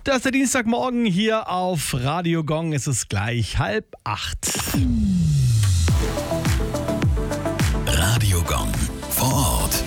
Das ist der Dienstagmorgen hier auf Radio Gong. Es ist gleich 7:30. Radio Gong vor Ort.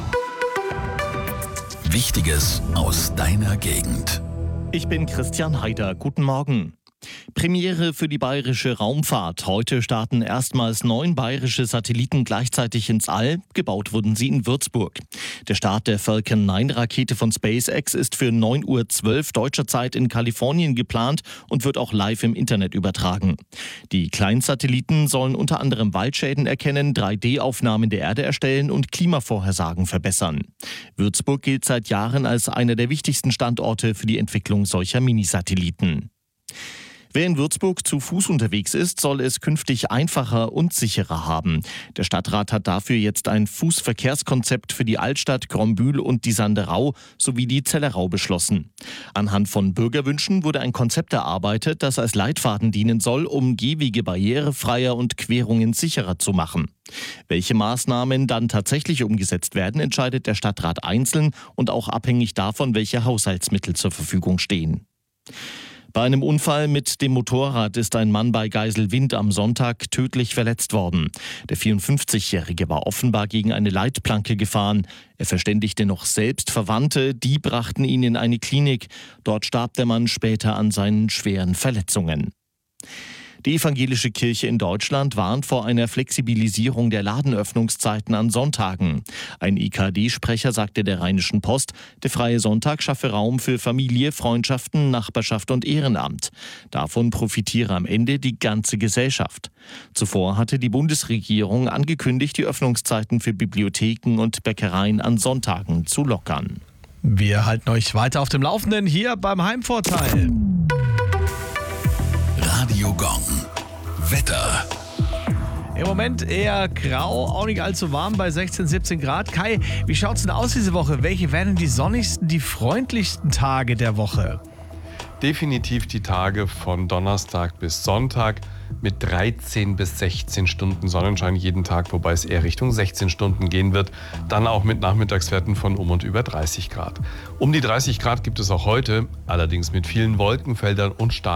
Wichtiges aus deiner Gegend. Ich bin Christian Haider. Guten Morgen. Premiere für die bayerische Raumfahrt. Heute starten erstmals 9 bayerische Satelliten gleichzeitig ins All. Gebaut wurden sie in Würzburg. Der Start der Falcon 9-Rakete von SpaceX ist für 9:12 Uhr deutscher Zeit in Kalifornien geplant und wird auch live im Internet übertragen. Die Kleinsatelliten sollen unter anderem Waldschäden erkennen, 3D-Aufnahmen der Erde erstellen und Klimavorhersagen verbessern. Würzburg gilt seit Jahren als einer der wichtigsten Standorte für die Entwicklung solcher Minisatelliten. Wer in Würzburg zu Fuß unterwegs ist, soll es künftig einfacher und sicherer haben. Der Stadtrat hat dafür jetzt ein Fußverkehrskonzept für die Altstadt, Grombühl und die Sanderau sowie die Zellerau beschlossen. Anhand von Bürgerwünschen wurde ein Konzept erarbeitet, das als Leitfaden dienen soll, um Gehwege barrierefreier und Querungen sicherer zu machen. Welche Maßnahmen dann tatsächlich umgesetzt werden, entscheidet der Stadtrat einzeln und auch abhängig davon, welche Haushaltsmittel zur Verfügung stehen. Bei einem Unfall mit dem Motorrad ist ein Mann bei Geiselwind am Sonntag tödlich verletzt worden. Der 54-Jährige war offenbar gegen eine Leitplanke gefahren. Er verständigte noch selbst Verwandte, die brachten ihn in eine Klinik. Dort starb der Mann später an seinen schweren Verletzungen. Die evangelische Kirche in Deutschland warnt vor einer Flexibilisierung der Ladenöffnungszeiten an Sonntagen. Ein EKD-Sprecher sagte der Rheinischen Post, der freie Sonntag schaffe Raum für Familie, Freundschaften, Nachbarschaft und Ehrenamt. Davon profitiere am Ende die ganze Gesellschaft. Zuvor hatte die Bundesregierung angekündigt, die Öffnungszeiten für Bibliotheken und Bäckereien an Sonntagen zu lockern. Wir halten euch weiter auf dem Laufenden hier beim Heimvorteil. Radio Gong. Wetter. Im Moment eher grau, auch nicht allzu warm bei 16, 17 Grad. Kai, wie schaut's denn aus diese Woche? Welche werden die sonnigsten, die freundlichsten Tage der Woche? Definitiv die Tage von Donnerstag bis Sonntag mit 13 bis 16 Stunden Sonnenschein jeden Tag, wobei es eher Richtung 16 Stunden gehen wird. Dann auch mit Nachmittagswerten von und über 30 Grad. Um die 30 Grad gibt es auch heute, allerdings mit vielen Wolkenfeldern und starken